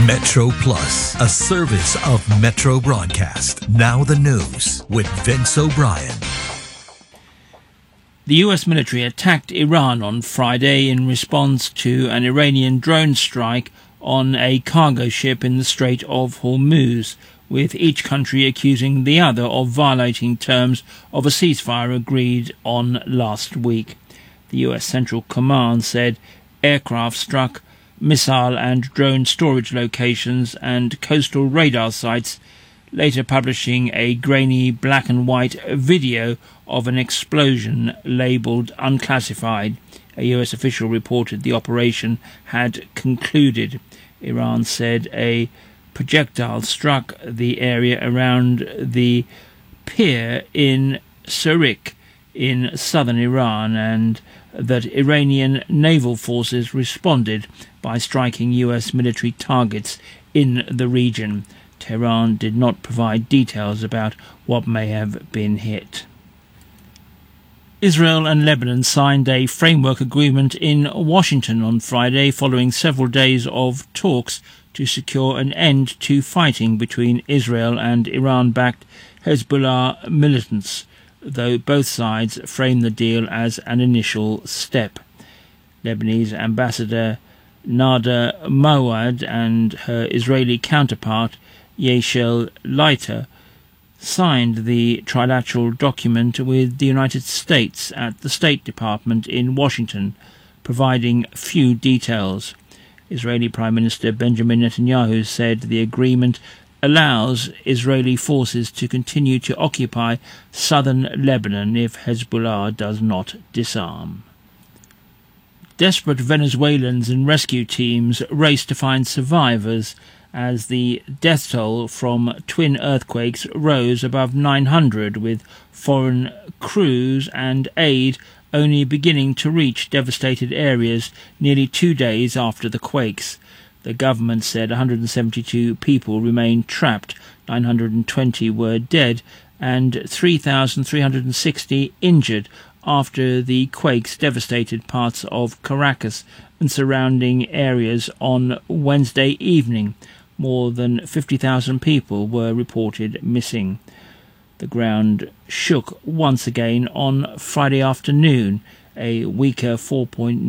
Metro Plus, a service of Metro Broadcast. Now the news with Vince O'Brien. The US military attacked Iran on Friday in response to an Iranian drone strike on a cargo ship in the Strait of Hormuz, with each country accusing the other of violating terms of a ceasefire agreed on last week. The US Central Command said aircraft struck missile and drone storage locations and coastal radar sites, later publishing a grainy black and white video of an explosion labelled unclassified. A US official reported the operation had concluded. Iran said a projectile struck the area around the pier in Surik in southern Iran, and that Iranian naval forces responded by striking US military targets in the region. Tehran did not provide details about what may have been hit. Israel and Lebanon signed a framework agreement in Washington on Friday following several days of talks to secure an end to fighting between Israel and Iran-backed Hezbollah militants, though both sides framed the deal as an initial step. Lebanese Ambassador Nada Mawad and her Israeli counterpart Yeshel Leiter signed the trilateral document with the United States at the State Department in Washington, providing few details. Israeli Prime Minister Benjamin Netanyahu said the agreement allows Israeli forces to continue to occupy southern Lebanon if Hezbollah does not disarm. Desperate Venezuelans and rescue teams race to find survivors as the death toll from twin earthquakes rose above 900, with foreign crews and aid only beginning to reach devastated areas nearly 2 days after the quakes. The government said 172 people remained trapped, 920 were dead, and 3,360 injured after the quakes devastated parts of Caracas and surrounding areas on Wednesday evening. More than 50,000 people were reported missing. The ground shook once again on Friday afternoon, a weaker 4.9